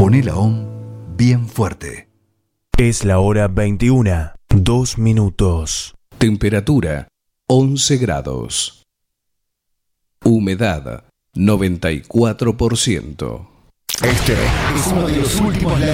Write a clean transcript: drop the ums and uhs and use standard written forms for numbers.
Poné la OM bien fuerte. Es la hora 21, 2 minutos. Temperatura 11 grados. Humedad 94%. Este es uno de los últimos